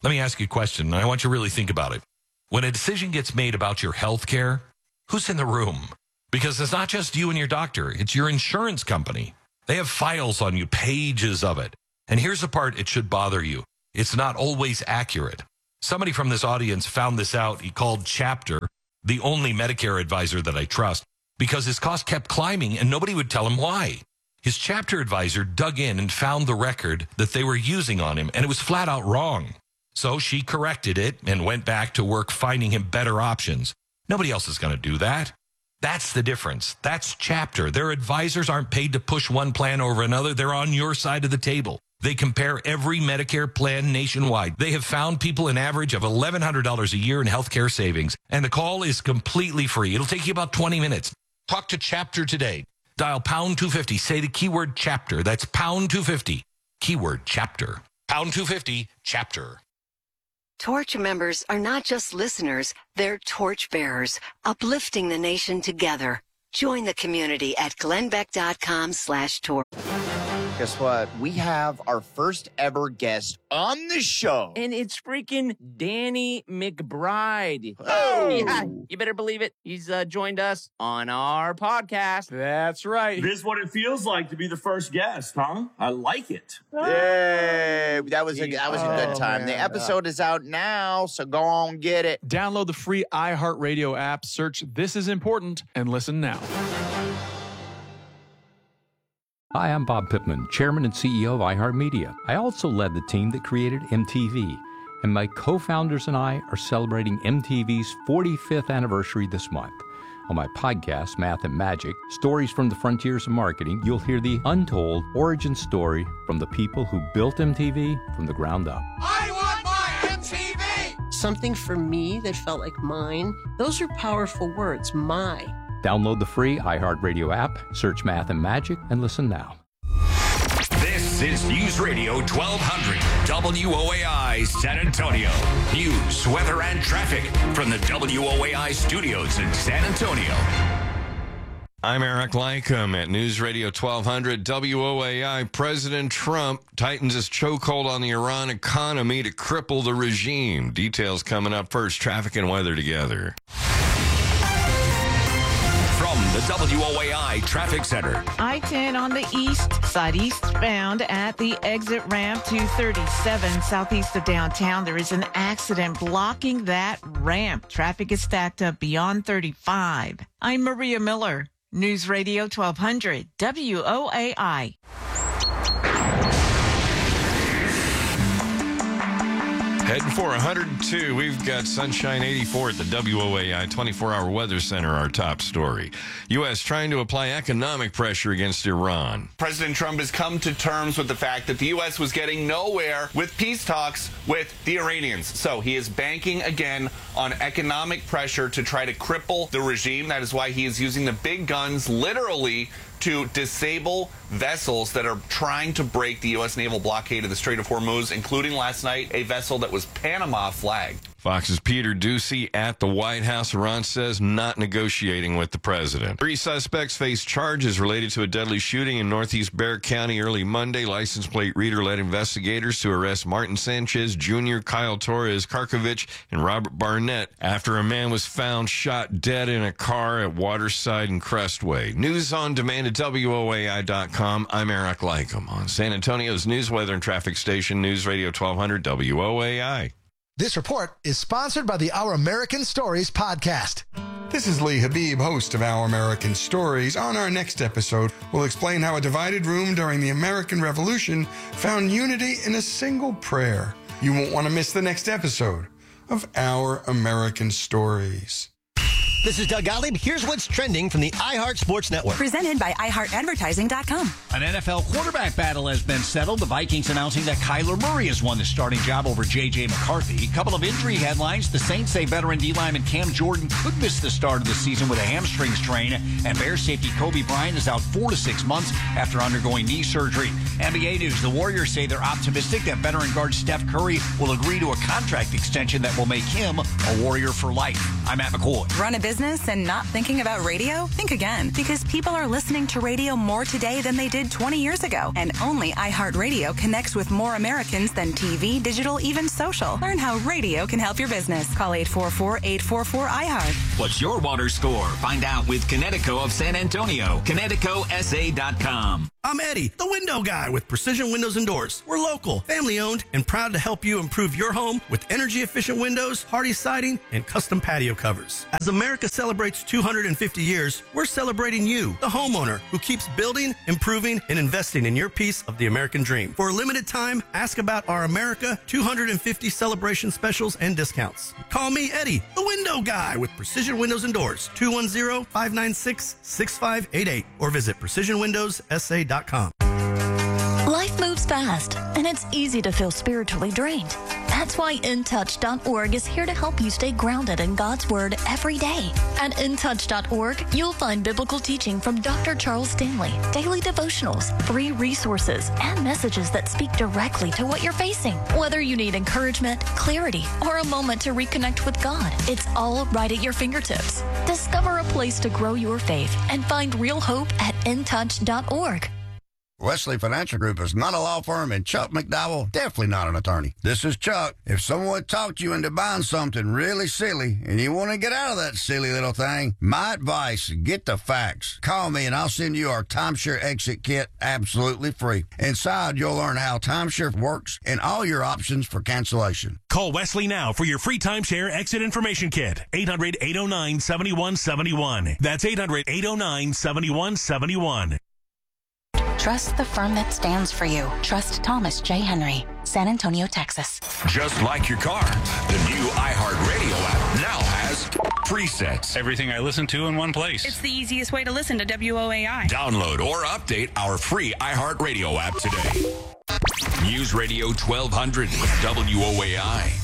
Let me ask you a question, and I want you to really think about it. When a decision gets made about your health care, who's in the room? Because it's not just you and your doctor. It's your insurance company. They have files on you, pages of it. And here's the part it should bother you. It's not always accurate. Somebody from this audience found this out. He called Chapter, the only Medicare advisor that I trust, because his cost kept climbing and nobody would tell him why. His Chapter advisor dug in and found the record that they were using on him, and it was flat out wrong. So she corrected it and went back to work finding him better options. Nobody else is going to do that. That's the difference. That's Chapter. Their advisors aren't paid to push one plan over another. They're on your side of the table. They compare every Medicare plan nationwide. They have found people an average of $1,100 a year in healthcare savings, and the call is completely free. It'll take you about 20 minutes. Talk to Chapter today. Dial pound 250. Say the keyword Chapter. That's pound 250. Keyword Chapter. Pound 250 Chapter. Torch members are not just listeners, they're torch bearers, uplifting the nation together. Join the community at glennbeck.com/torch. Guess what? We have our first ever guest on the show. And it's freaking Danny McBride. Oh! Yeah, you better believe it. He's joined us on our podcast. That's right. This is what it feels like to be the first guest, huh? I like it. Yay! That was a good time. Man. The episode is out now, so go on get it. Download the free iHeartRadio app, search This Is Important, and listen now. Hi, I'm Bob Pittman, Chairman and CEO of iHeartMedia. I also led the team that created MTV, and my co-founders and I are celebrating MTV's 45th anniversary this month. On my podcast, Math and Magic, Stories from the Frontiers of Marketing, you'll hear the untold origin story from the people who built MTV from the ground up. I want my MTV! Something for me that felt like mine. Those are powerful words, my. Download the free iHeartRadio app, search Math and Magic, and listen now. This is News Radio 1200 WOAI San Antonio. News, weather, and traffic from the WOAI studios in San Antonio. I'm Eric Lycum at News Radio 1200 WOAI. President Trump tightens his chokehold on the Iran economy to cripple the regime. Details coming up first. Traffic and weather together. From the WOAI Traffic Center. I-10 on the east side, eastbound at the exit ramp to 37 southeast of downtown. There is an accident blocking that ramp. Traffic is stacked up beyond 35. I'm Maria Miller, News Radio 1200 WOAI. Heading for 102. We've got sunshine 84 at the WOAI 24-hour weather center, our top story. U.S. trying to apply economic pressure against Iran. President Trump has come to terms with the fact that the U.S. was getting nowhere with peace talks with the Iranians. So he is banking again on economic pressure to try to cripple the regime. That is why he is using the big guns literally to disable vessels that are trying to break the U.S. naval blockade of the Strait of Hormuz, including last night a vessel that was Panama flagged. Fox's Peter Doocy at the White House. Iran says not negotiating with the president. 3 suspects face charges related to a deadly shooting in northeast Bexar County early Monday. License plate reader led investigators to arrest Martin Sanchez Jr., Kyle Torres Karkovich, and Robert Barnett after a man was found shot dead in a car at Waterside and Crestway. News on demand at WOAI.com. I'm Eric Lycum on San Antonio's news, weather, and traffic station, News Radio 1200 WOAI. This report is sponsored by the Our American Stories podcast. This is Lee Habib, host of Our American Stories. On our next episode, we'll explain how a divided room during the American Revolution found unity in a single prayer. You won't want to miss the next episode of Our American Stories. This is Doug Gottlieb. Here's what's trending from the iHeart Sports Network. Presented by iHeartAdvertising.com. An NFL quarterback battle has been settled. The Vikings announcing that Kyler Murray has won the starting job over J.J. McCarthy. A couple of injury headlines. The Saints say veteran D-lineman Cam Jordan could miss the start of the season with a hamstring strain. And Bears safety Kobe Bryant is out 4 to 6 months after undergoing knee surgery. NBA news. The Warriors say they're optimistic that veteran guard Steph Curry will agree to a contract extension that will make him a Warrior for life. I'm Matt McCoy. Run a business and not thinking about radio? Think again, because people are listening to radio more today than they did 20 years ago. And only iHeartRadio connects with more Americans than TV, digital, even social. Learn how radio can help your business. Call 844-844-iHeart. What's your water score? Find out with Connecticut of San Antonio. ConnecticutSA.com. I'm Eddie, the window guy with Precision Windows and Doors. We're local, family-owned, and proud to help you improve your home with energy-efficient windows, hardy siding, and custom patio covers. As America celebrates 250 years, we're celebrating you, the homeowner, who keeps building, improving, and investing in your piece of the American dream. For a limited time, ask about our America 250 celebration specials and discounts. Call me Eddie, the window guy with Precision Windows and Doors, 210-596-6588, or visit PrecisionWindowsSA.com. Life moves fast, and it's easy to feel spiritually drained. That's why InTouch.org is here to help you stay grounded in God's Word every day. At InTouch.org, you'll find biblical teaching from Dr. Charles Stanley, daily devotionals, free resources, and messages that speak directly to what you're facing. Whether you need encouragement, clarity, or a moment to reconnect with God, it's all right at your fingertips. Discover a place to grow your faith and find real hope at InTouch.org. Wesley Financial Group is not a law firm, and Chuck McDowell definitely not an attorney. This is Chuck. If someone talked you into buying something really silly and you want to get out of that silly little thing, my advice, get the facts. Call me and I'll send you our timeshare exit kit absolutely free. Inside, you'll learn how timeshare works and all your options for cancellation. Call Wesley now for your free timeshare exit information kit. 800-809-7171. That's 800-809-7171. Trust the firm that stands for you. Trust Thomas J. Henry, San Antonio, Texas. Just like your car, the new iHeartRadio app now has presets. Everything I listen to in one place. It's the easiest way to listen to WOAI. Download or update our free iHeartRadio app today. News Radio 1200 WOAI.